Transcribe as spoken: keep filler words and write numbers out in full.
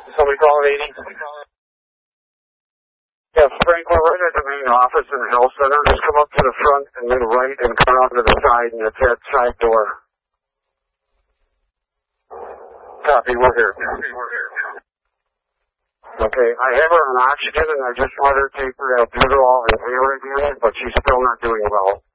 Somebody call it eighty. Yes, Frank, we're right at the main office in the health center. Just come up to the front and then right and come out to the side, and it's that side door. Copy, we're here. Copy, we're here. Okay, I have her on oxygen, and I just let her take her Albuterol and Claritin, but she's still not doing well.